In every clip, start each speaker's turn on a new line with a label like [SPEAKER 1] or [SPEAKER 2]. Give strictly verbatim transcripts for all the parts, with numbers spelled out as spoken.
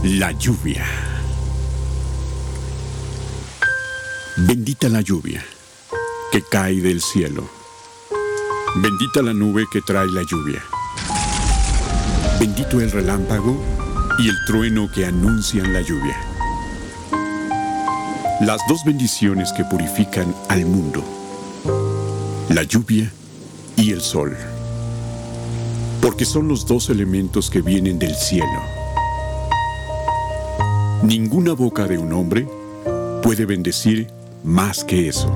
[SPEAKER 1] La lluvia. Bendita la lluvia que cae del cielo. Bendita la nube que trae la lluvia. Bendito el relámpago y el trueno que anuncian la lluvia. Las dos bendiciones que purifican al mundo. La lluvia y el sol. Porque son los dos elementos que vienen del cielo. Ninguna boca de un hombre puede bendecir más que eso.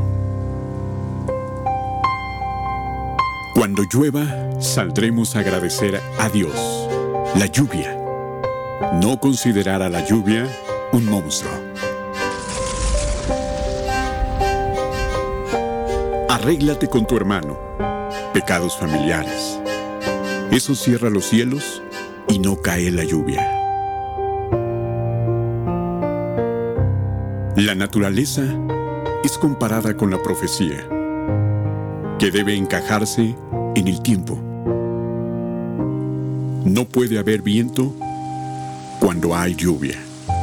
[SPEAKER 1] Cuando llueva, saldremos a agradecer a Dios, la lluvia. No considerar a la lluvia un monstruo. Arréglate con tu hermano. Pecados familiares. Eso cierra los cielos y no cae la lluvia. La naturaleza es comparada con la profecía, que debe encajarse en el tiempo. No puede haber viento cuando hay lluvia.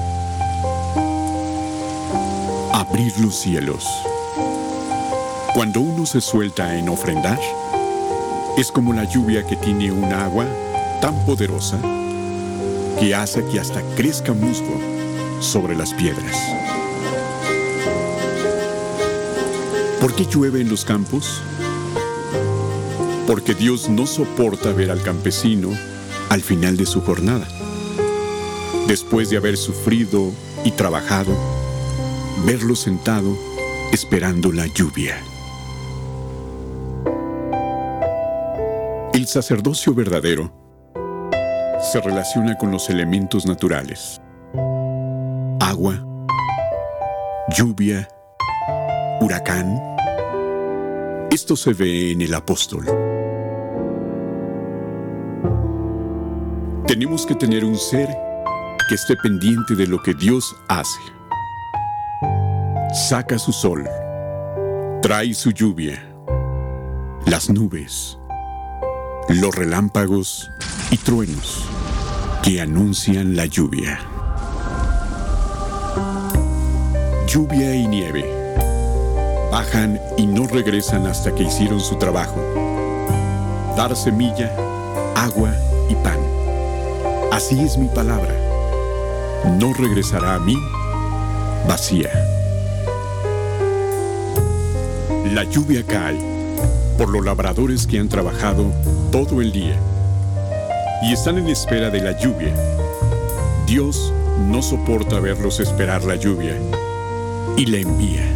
[SPEAKER 1] Abrir los cielos. Cuando uno se suelta en ofrendar, es como la lluvia que tiene un agua tan poderosa que hace que hasta crezca musgo sobre las piedras. ¿Por qué llueve en los campos? Porque Dios no soporta ver al campesino al final de su jornada. Después de haber sufrido y trabajado, verlo sentado esperando la lluvia. El sacerdocio verdadero se relaciona con los elementos naturales. Agua, lluvia, huracán. Esto se ve en el apóstol. Tenemos que tener un ser que esté pendiente de lo que Dios hace. Saca su sol, trae su lluvia, las nubes, los relámpagos y truenos que anuncian la lluvia. Lluvia y nieve bajan y no regresan hasta que hicieron su trabajo. Dar semilla, agua y pan. Así es mi palabra. No regresará a mí vacía. La lluvia cae por los labradores que han trabajado todo el día y están en espera de la lluvia. Dios no soporta verlos esperar la lluvia y la envía.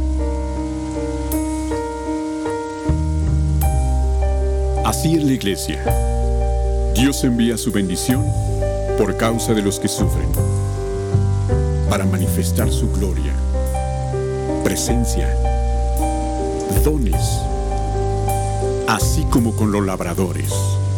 [SPEAKER 1] Así es la iglesia. Dios envía su bendición por causa de los que sufren, para manifestar su gloria, presencia, dones, así como con los labradores.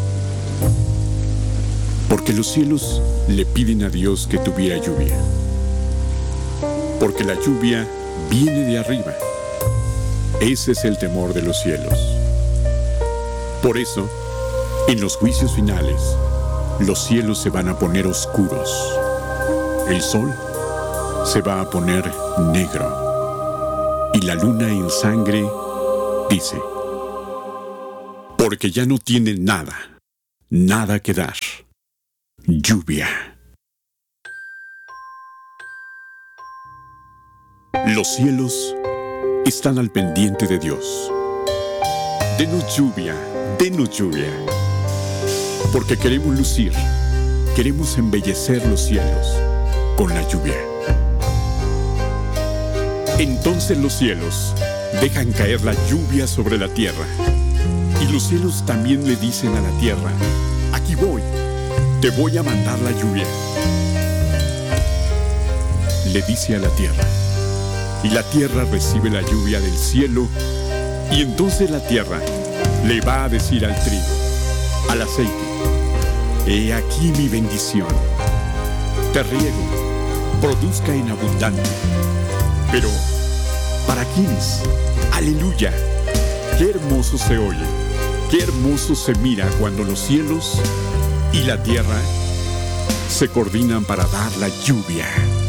[SPEAKER 1] Porque los cielos le piden a Dios que tuviera lluvia. Porque la lluvia viene de arriba. Ese es el temor de los cielos. Por eso, en los juicios finales, los cielos se van a poner oscuros. El sol se va a poner negro. Y la luna en sangre dice: porque ya no tienen nada, nada que dar. Lluvia. Los cielos están al pendiente de Dios. Denos lluvia, denos lluvia. Porque queremos lucir, queremos embellecer los cielos con la lluvia. Entonces los cielos dejan caer la lluvia sobre la tierra. Y los cielos también le dicen a la tierra: aquí voy, te voy a mandar la lluvia. Le dice a la tierra, y la tierra recibe la lluvia del cielo, y entonces la tierra le va a decir al trigo, al aceite: he aquí mi bendición. Te riego, produzca en abundante. Pero, ¿para quiénes? ¡Aleluya! ¡Qué hermoso se oye! ¡Qué hermoso se mira cuando los cielos y la tierra se se coordinan para dar la lluvia.